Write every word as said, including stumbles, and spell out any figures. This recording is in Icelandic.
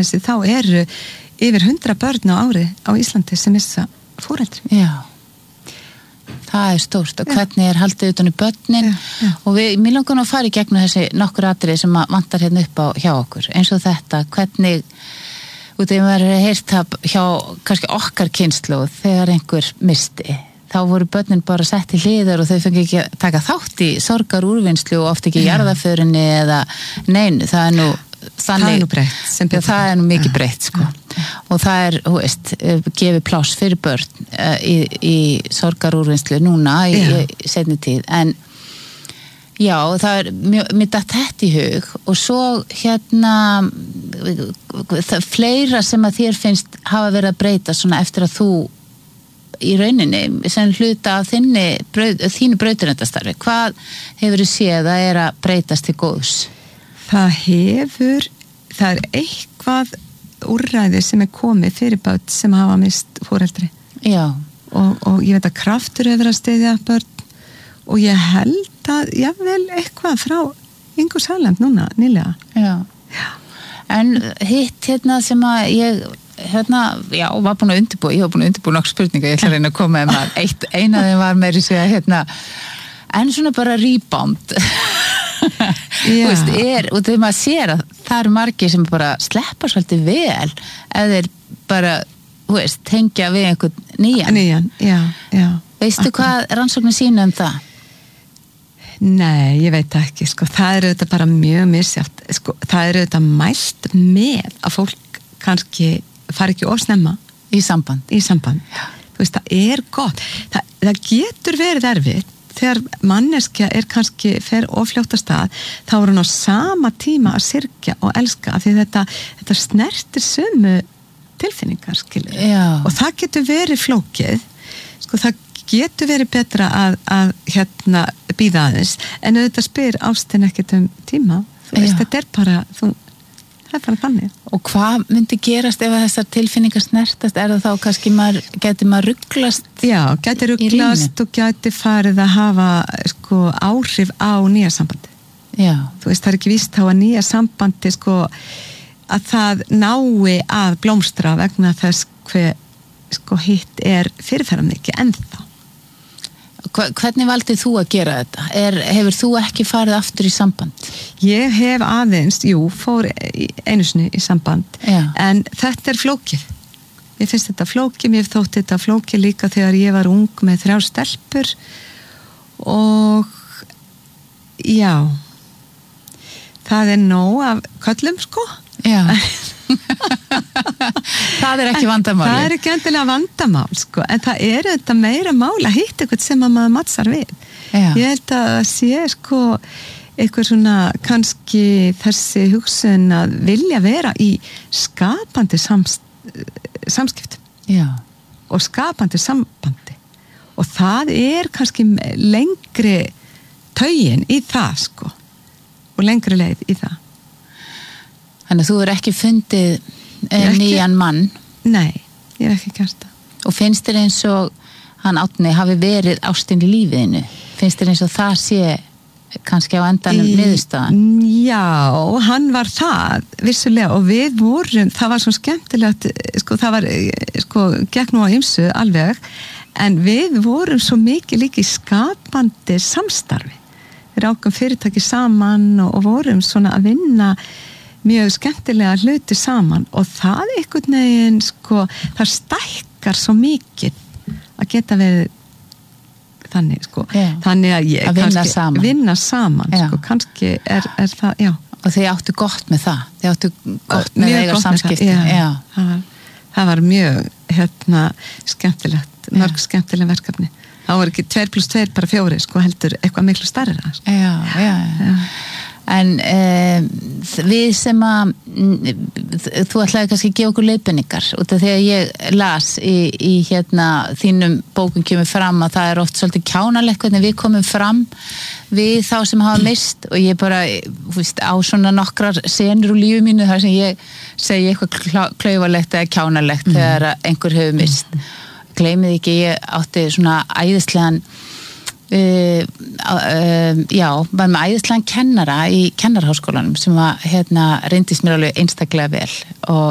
Akranesi þá eru yfir hundra börn á ári á Íslandi sem missa foreldri. Já. Það er stórt og hvernig er haldið utan í börnin já, já. og við, mér langar nú að fara í gegnum þessi nokkur atriði sem vantar hérna upp á hjá okkur, eins og þetta, hvernig út af maður er heyrt það hjá kannski okkar kynslóð þegar einhver misti, þá voru börnin bara sett í hliðar og þau fengi ekki að taka þátt í sorgar úrvinnslu og oft ekki jarðaförinni eða neinu, það er nú þannig, það er nú breytt, sem já, það er nú mikið breytt sko. Og það er, þú veist, gefið pláss fyrir börn uh, í, í sorgarúrvinnslu núna í, í seinni tíð, en já, það er mér datt þetta í hug og svo hérna það fleira sem að þér finnst hafa verið að breyta svona eftir að þú í rauninni sem hluta af þinni braut, þínu brautarendastarfi, hvað hefur þú séð að er að breytast til góðs? Það hefur, það er eitthvað úrræði sem er komið fyrir börn sem hafa mist foreldri. Já. Og, og ég veit að Kraftur hefur að styðja börn og ég held að jável eitthvað frá Ingu Salem núna, nýlega. Já. Já. En hitt hérna sem að ég hérna, já, var búin að undirbúa, ég var búin að undirbúa nokkuð spurninga, ég ætla að reyna að koma með maður. Eitt, eina þeim var meiri segja hérna, en svona bara rebound. Þú veist, er, og þegar maður sér að það eru margir sem bara sleppa svolítið vel eða þeir bara, þú veist, tengja við einhvern nýjan. Nýjan, já, já. Veistu hvað rannsóknir sína um það? Nei, ég veit ekki, sko, það er auðvitað bara mjög misjátt, sko, það er auðvitað mælt með að fólk kannski fari ekki ósnemma í samband. Í samband. Já. Þú veist, það er gott. Það, það getur verið erfitt þegar manneskja er kannski fer ofljótt að stað, þá er hún á sama tíma að syrgja og elska af því þetta, þetta snertir sömu tilfinningar, skilur. Já. Og það getur verið flókið, sko, það getur verið betra að, að hérna bíða aðeins, en auðvitað spyr ástin ekkert um tíma, þú veist, Já. þetta er bara, þú, það er bara þannig. Og hvað myndi gerast ef þessar tilfinningar snertast, er það þá kannski maður, geti maður rugglast? Já, geti rugglast og geti farið að hafa, sko, áhrif á nýja sambandi. Já. Þú veist, það er ekki víst þá að nýja sambandi, sko, að það nái að blómstra vegna þess hver, sko, hitt er fyrirferðarmikið ennþá. Hvernig valdið þú að gera þetta? Er, hefur þú ekki farið aftur í samband? Ég hef aðeins, jú, fór einu sinni í samband, Já. En þetta er flókið. Ég finnst þetta flókið, mér þótt þetta flókið líka þegar ég var ung með þrjár stelpur og já, það er nóg af köllum, sko. Já. Það er ekki vandamál. Það er ekki endilega vandamál, sko, en það er þetta meira mál að hitta eitthvað sem að maður matsar við. Já. Ég held að sé, sko, eitthvað svona kannski þessi hugsun að vilja vera í skapandi sams, samskiptum. Já. Og skapandi sambandi. Og það er kannski lengri taugin í það, sko, og lengri leið í það. Þannig að þú er ekki fundið ekki, nýjan mann. Nei, ég er ekki gert það. Og finnst þér eins og hann Árni hafi verið ástin í lífiðinu? Finnst þér eins og það sé kannski á endanum í, niðurstaðan? Já, hann var það, vissulega, og við vorum, það var svo skemmtilegt, sko, það var, sko, gekk nú á ýmsu alveg, en við vorum svo mikið líka í skapandi samstarfi. Við rákum fyrirtæki saman og, og vorum svona að vinna mjög skemmtilega hluti saman og það einhvern veginn, sko, það stækkar svo mikið að geta verið þannig, sko. Já. Þannig að ég að vinna kannski saman, vinna saman sko, kannski er, er það, já. Og þið áttu gott með það, þið áttu gott með eiga samskipti. Já, já. Það, var, það var mjög, hérna, skemmtilegt, mörg já. Skemmtileg verkefni. Það var ekki tveir pluss tveir bara fjóri, sko, heldur eitthvað miklu stærra. Sko. Já, já, já. já. En eh, við sem að þú ætlaði kannski að gefa okkur leiðbeiningar út af því að ég las í, í hérna þínum bókum kemur fram að það er oft svolítið kjánalegt hvernig við komum fram við þá sem hafa mist og ég bara, fúst, á svona nokkrar senur úr lífi mínu þar sem ég segi eitthvað klaufalegt eða kjánalegt mm. þegar einhver hefur mist. Gleymið ekki, ég átti svona æðislegan Uh, uh, já, var með æðislegan kennara í kennaraháskólanum sem var, hérna, reyndist mér alveg einstaklega vel og